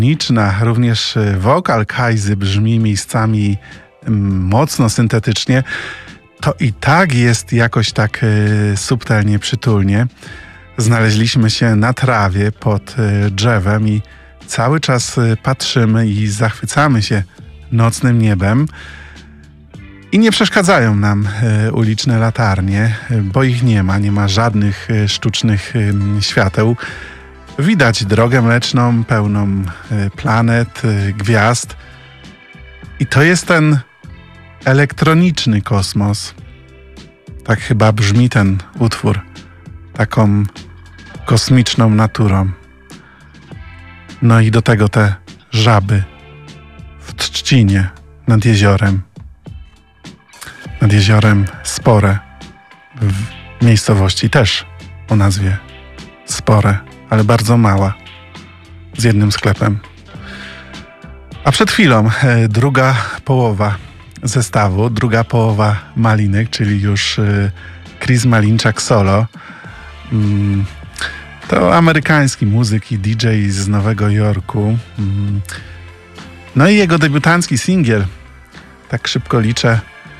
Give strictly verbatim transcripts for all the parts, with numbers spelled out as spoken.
elektroniczna, również wokal Kajzy brzmi miejscami mocno syntetycznie, to i tak jest jakoś tak subtelnie, przytulnie. Znaleźliśmy się na trawie pod drzewem i cały czas patrzymy i zachwycamy się nocnym niebem. I nie przeszkadzają nam uliczne latarnie, bo ich nie ma, nie ma żadnych sztucznych świateł. Widać drogę mleczną, pełną planet, gwiazd. I to jest ten elektroniczny kosmos. Tak chyba brzmi ten utwór. Taką kosmiczną naturą. No i do tego te żaby w trzcinie nad jeziorem. Nad jeziorem Spore, w miejscowości też o nazwie Spore, ale bardzo mała, z jednym sklepem. A przed chwilą e, druga połowa zestawu, druga połowa Malinek, czyli już e, Chris Malinczak solo. Mm, to amerykański muzyk i D J z Nowego Jorku. Mm, no i jego debiutancki singiel, tak szybko liczę,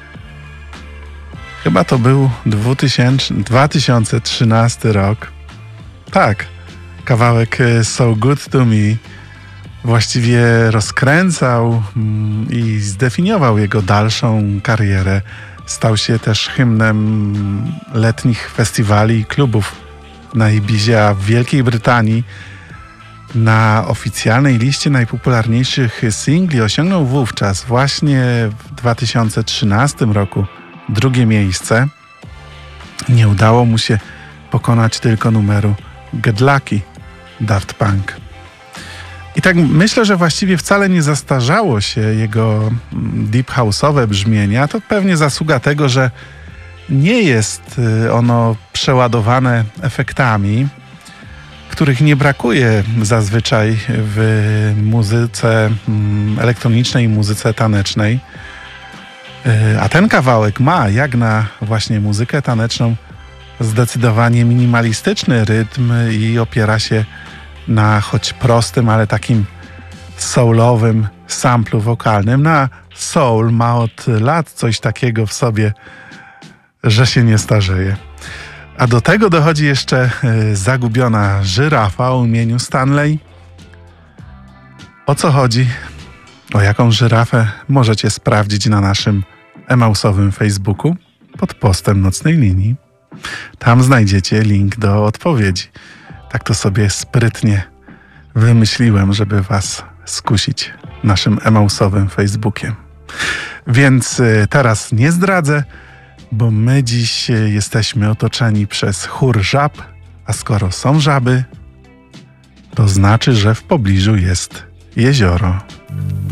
chyba to był dwa tysiące trzynasty rok. Tak, kawałek So Good To Me właściwie rozkręcał i zdefiniował jego dalszą karierę. Stał się też hymnem letnich festiwali i klubów na Ibizie, a w Wielkiej Brytanii na oficjalnej liście najpopularniejszych singli osiągnął wówczas właśnie w dwa tysiące trzynastym roku drugie miejsce. Nie udało mu się pokonać tylko numeru Get Lucky Daft Punk. I tak myślę, że właściwie wcale nie zastarzało się jego deep house'owe brzmienia. To pewnie zasługa tego, że nie jest ono przeładowane efektami, których nie brakuje zazwyczaj w muzyce elektronicznej i muzyce tanecznej. A ten kawałek ma, jak na właśnie muzykę taneczną, zdecydowanie minimalistyczny rytm i opiera się na choć prostym, ale takim soulowym samplu wokalnym. Na soul ma od lat coś takiego w sobie, że się nie starzeje. A do tego dochodzi jeszcze zagubiona żyrafa o imieniu Stanley. O co chodzi? O jaką żyrafę możecie sprawdzić na naszym emausowym Facebooku pod postem Nocnej Linii. Tam znajdziecie link do odpowiedzi. Tak to sobie sprytnie wymyśliłem, żeby was skusić naszym emausowym Facebookiem. Więc teraz nie zdradzę, bo my dziś jesteśmy otoczeni przez chór żab, a skoro są żaby, to znaczy, że w pobliżu jest jezioro.